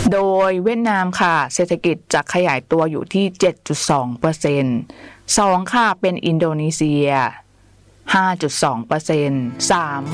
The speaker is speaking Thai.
โดยเวียดนามค่ะเศรษฐกิจจะขยายตัวอยู่ที่ 7.2% 2ค่ะเป็นอินโดนีเซีย 5.2% 3